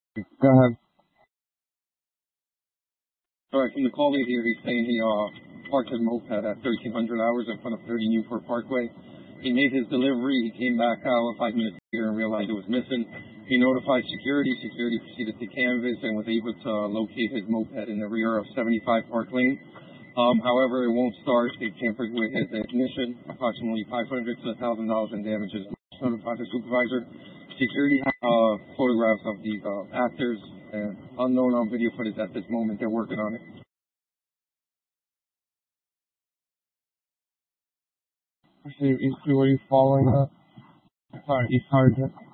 Go ahead. All right, from the call here, he's saying he parked his moped at 1300 hours in front of 30 Newport Parkway. He made his delivery. He came back out 5 minutes later and realized it was missing. He notified security. Security proceeded to canvass and was able to locate his moped in the rear of 75 Park Lane. However, it won't start. They tampered with his ignition, approximately $500 to $1,000 in damages. Notified the supervisor. Security photographs of these actors and unknown on video footage at this moment. They're working on it. Actually, were you following that? Sorry, East Harvard.